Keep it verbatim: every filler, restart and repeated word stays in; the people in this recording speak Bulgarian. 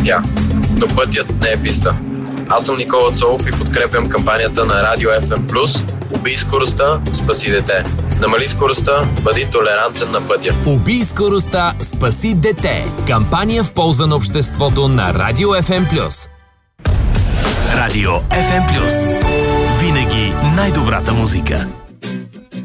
въртя. Но пътят не е писта. Аз съм Никола Цолов и подкрепям кампанията на Радио Еф Ем Плюс. Убий скоростта, спаси дете. Намали скоростта, бъди толерантен на пътя. Убий скоростта, спаси дете. Кампания в полза на обществото на Радио Еф Ем Плюс. Радио Еф Ем Плюс. Винаги най-добрата музика.